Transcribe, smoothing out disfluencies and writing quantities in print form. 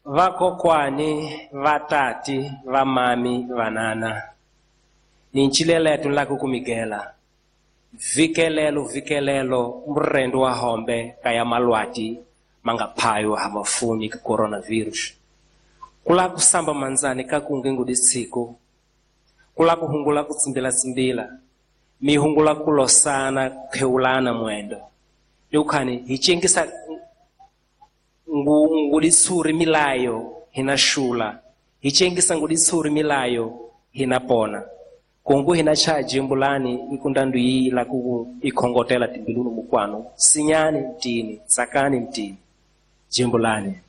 vakokwani, vatati, vamami, vanana. Ninchilele tunlaku kumigela. Vikelelo, mrendo wa hombe, kaya malwati, mangapayo hamafuni coronavirus. Kula kusamba manzani kakungengu disiku. Kula kuhungula kutsimbila. Mihungula kulosana keulana mwendo. Yukani, hichengisa ngudisuri milayo hina shula. Hichengisa ngudisuri milayo hina pona. Kongu hina cha jimbulani ikundandu hii la ikongotela timbilunu mukwano. Sinyani mtini, sakani mtini. Jimbulani.